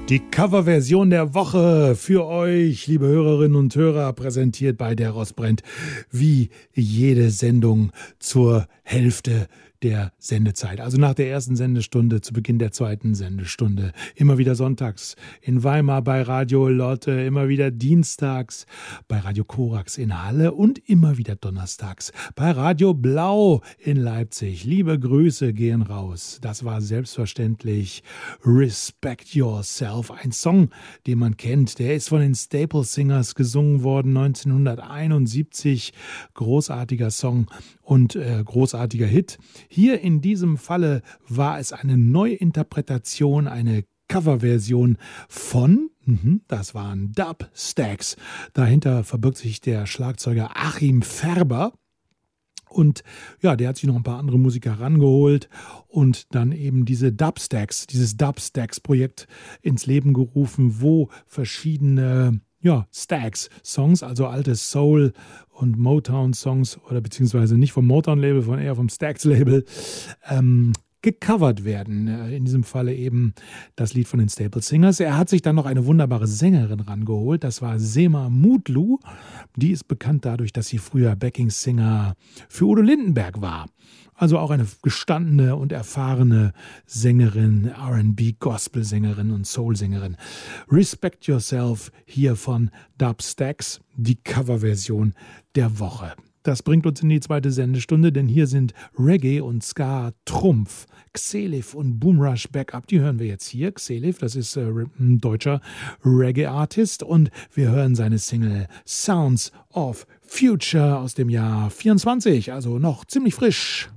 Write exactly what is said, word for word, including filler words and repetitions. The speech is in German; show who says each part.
Speaker 1: Die Coverversion der Woche für euch, liebe Hörerinnen und Hörer, präsentiert bei Der Rost brennt, wie jede Sendung zur Hälfte der Sendezeit. Also nach der ersten Sendestunde, zu Beginn der zweiten Sendestunde. Immer wieder sonntags in Weimar bei Radio Lotte, immer wieder dienstags bei Radio Korax in Halle und immer wieder donnerstags bei Radio Blau in Leipzig. Liebe Grüße gehen raus. Das war selbstverständlich Respect Yourself, ein Song, den man kennt. Der ist von den Staple Singers gesungen worden, neunzehnhunderteinundsiebzig. Großartiger Song und äh, großartiger Hit. Hier in diesem Falle war es eine Neuinterpretation, eine Coverversion von, das waren Dubstacks. Dahinter verbirgt sich der Schlagzeuger Achim Färber. Und ja, der hat sich noch ein paar andere Musiker rangeholt und dann eben diese Dubstacks, dieses Dubstacks-Projekt ins Leben gerufen, wo verschiedene ja, Stax-Songs, also alte Soul- und Motown-Songs oder beziehungsweise nicht vom Motown-Label, sondern eher vom Stax-Label, ähm, gecovert werden. In diesem Falle eben das Lied von den Staple Singers. Er hat sich dann noch eine wunderbare Sängerin rangeholt. Das war Sema Mutlu. Die ist bekannt dadurch, dass sie früher Backing-Singer für Udo Lindenberg war. Also auch eine gestandene und erfahrene Sängerin, R and B-Gospel-Sängerin und Soul-Sängerin. Respect Yourself hier von Dubstacks, die Coverversion der Woche. Das bringt uns in die zweite Sendestunde, denn hier sind Reggae und Ska Trumpf, Xelif und Boomrush Backup. Die hören wir jetzt hier. Xelif, das ist äh, ein deutscher Reggae-Artist und wir hören seine Single Sounds of Future aus dem Jahr vierundzwanzig, also noch ziemlich frisch.